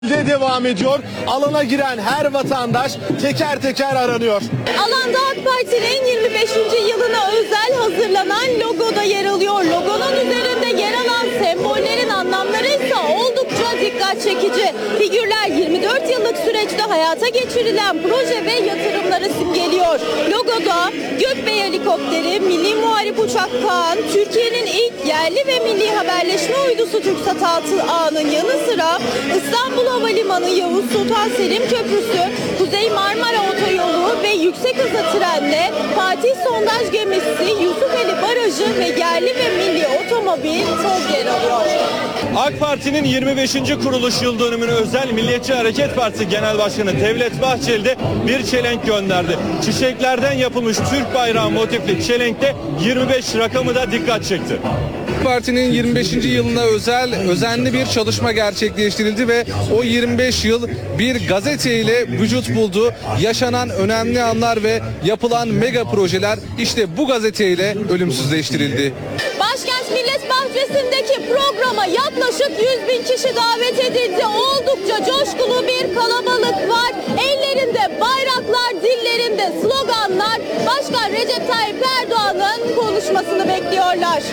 devam ediyor. Alana giren her vatandaş teker teker aranıyor. Alanda AK Parti'nin 25. yılına özel hazırlanan logo da yer alıyor. Logonun üzerinde yer alan sembollerin anlamları ise oldukça dikkat çekici. Figürler 24 yıllık süreçte hayata geçirilen proje ve yatırımları simgeliyor. Logoda Gökbey helikopteri, Milli Muharip Uçak Kaan, Türkiye'nin ilk yerli ve milli haberleşme uydusu TürkSat 6A'nın yanı sıra İstanbul Havalimanı Yavuz Sultan Selim Köprüsü, Kuzey Marmara Otoyolu ve yüksek hızlı trenle Fatih Sondaj Gemisi, Yusufeli Barajı ve yerli ve milli otomobil TOG yer alıyor. AK Parti'nin 25. kuruluş yıl dönümüne özel Milliyetçi Hareket Partisi Genel Başkanı Devlet Bahçeli de bir çelenk gönderdi. Çiçeklerden yapılmış Türk bayrağı motifli çelenkte 25 rakamı da dikkat çekti. Parti'nin 25. yılına özenli bir çalışma gerçekleştirildi ve o 25 yıl bir gazete ile vücut buldu. Yaşanan önemli anlar ve yapılan mega projeler işte bu gazeteyle ölümsüzleştirildi. Başkent Millet Bahçesi'ndeki programa yaklaşık 100.000 kişi davet edildi. Oldukça coşkulu bir kalabalık var. Ellerinde bayraklar, dillerinde sloganlar. Başkan Recep Tayyip Erdoğan'ın konuşmasını bekliyorlar.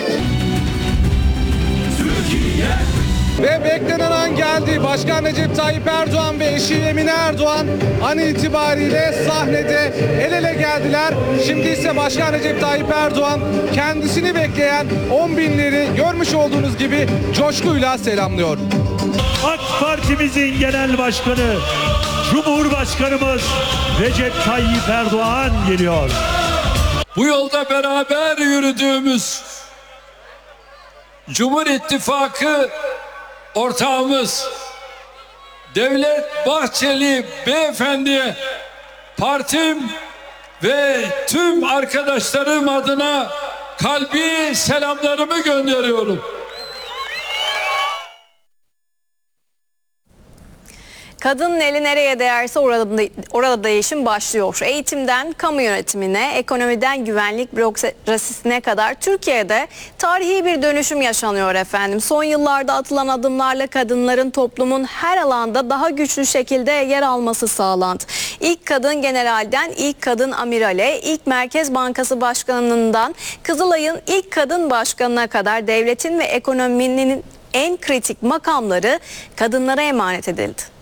Ve beklenen an geldi. Başkan Recep Tayyip Erdoğan ve eşi Emine Erdoğan an itibariyle sahnede el ele geldiler. Şimdi ise Başkan Recep Tayyip Erdoğan kendisini bekleyen 10 binleri görmüş olduğunuz gibi coşkuyla selamlıyor. AK Partimizin genel başkanı Cumhurbaşkanımız Recep Tayyip Erdoğan geliyor. Bu yolda beraber yürüdüğümüz Cumhur İttifakı ortağımız Devlet Bahçeli Beyefendi'ye partim ve tüm arkadaşlarım adına kalbi selamlarımı gönderiyorum. Kadının eli nereye değerse orada değişim başlıyor. Eğitimden kamu yönetimine, ekonomiden güvenlik bürokrasisine kadar Türkiye'de tarihi bir dönüşüm yaşanıyor efendim. Son yıllarda atılan adımlarla kadınların toplumun her alanda daha güçlü şekilde yer alması sağlandı. İlk kadın generalden ilk kadın amirale, ilk Merkez Bankası Başkanı'ndan Kızılay'ın ilk kadın başkanına kadar devletin ve ekonominin en kritik makamları kadınlara emanet edildi.